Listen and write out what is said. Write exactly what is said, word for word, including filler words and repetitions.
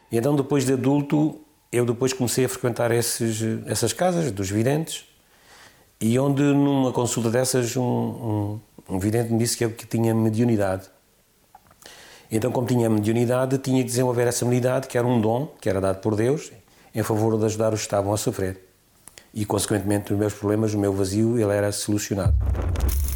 E então, depois de adulto, eu depois comecei a frequentar esses, essas casas dos videntes, e onde numa consulta dessas um, um, um vidente me disse que eu que tinha mediunidade. Então, como tinha mediunidade, tinha que desenvolver essa mediunidade, que era um dom, que era dado por Deus, em favor de ajudar os que estavam a sofrer. E, consequentemente, os meus problemas, o meu vazio, ele era solucionado.